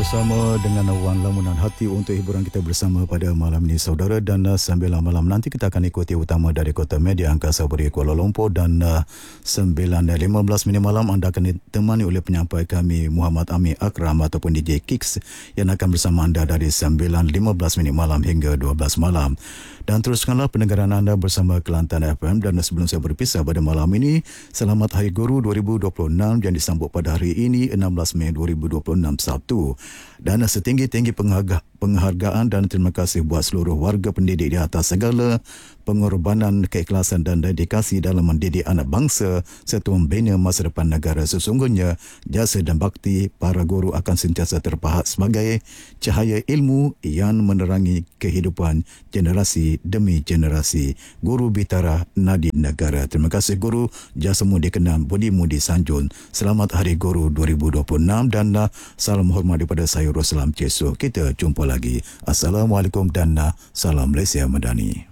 Bersama dengan Wan Lamunan Hati untuk hiburan kita bersama pada malam ini saudara, dan sambil malam nanti kita akan ikuti utama dari Kota Media Angkasa Puri Kuala Lumpur, dan 9.15 malam anda akan ditemani oleh penyampai kami Muhammad Ami Akram ataupun DJ Kicks yang akan bersama anda dari 9.15 malam hingga 12 malam. Dan teruskanlah pendengaran anda bersama Kelantan FM. Dan sebelum saya berpisah pada malam ini, selamat Hari Guru 2026 yang disambut pada hari ini 16 Mei 2026 Sabtu. Dan setinggi-tinggi penghargaan dan terima kasih buat seluruh warga pendidik di atas segala pengorbanan, keikhlasan dan dedikasi dalam mendidik anak bangsa serta membina masa depan negara. Sesungguhnya jasa dan bakti para guru akan sentiasa terpahat sebagai cahaya ilmu yang menerangi kehidupan generasi demi generasi. Guru Bitara Nadi Negara. Terima kasih guru, jasamu dikenal, budimu disanjung. Selamat Hari Guru 2026 dan salam hormat daripada saya Roslam Cesuh. Kita jumpa lagi. Assalamualaikum dan salam Malaysia Madani.